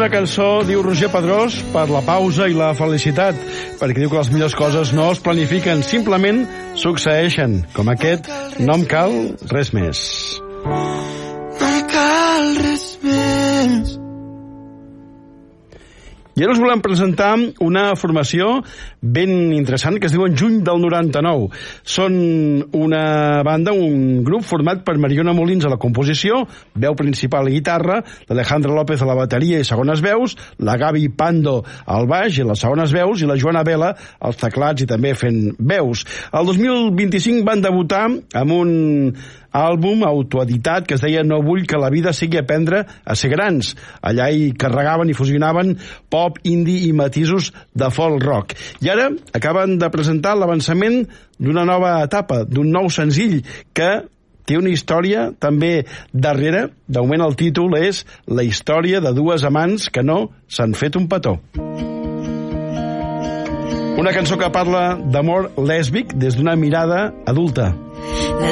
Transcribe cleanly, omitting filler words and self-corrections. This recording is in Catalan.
una cançó, diu Roger Pedrós, per la pausa i la felicitat, perquè diu que les millors coses no es planifiquen, simplement succeeixen, com aquest No em cal res més. No em cal res més. I ara us volem presentar una formació ben interessant que es diuen Juny del 99. Són una banda, un grup format per Mariona Molins a la composició, veu principal i guitarra, l'Alejandra López a la bateria i segones veus, la Gavi Pando al baix i les segones veus i la Joana Vela als teclats i també fent veus. El 2025 van debutar amb un àlbum autoeditat que es deia No vull que la vida sigui aprendre a ser grans. Allà hi carregaven i fusionaven pop, indie i matisos de folk rock. I ara acaben de presentar l'avançament d'una nova etapa, d'un nou senzill que té una història també darrere. De moment el títol és La història de dues amants que no s'han fet un petó. Una cançó que parla d'amor lèsbic des d'una mirada adulta. La